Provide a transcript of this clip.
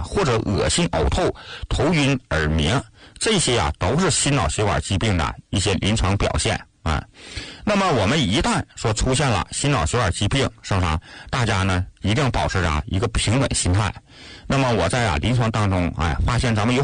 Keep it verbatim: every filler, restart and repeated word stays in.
或者恶心呕吐、头晕耳鸣，这些啊都是心脑血管疾病的一些临床表现啊。那么我们一旦说出现了心脑血管疾病，是不是？大家呢一定保持着一个平稳心态。那么我在啊临床当中，哎，发现咱们有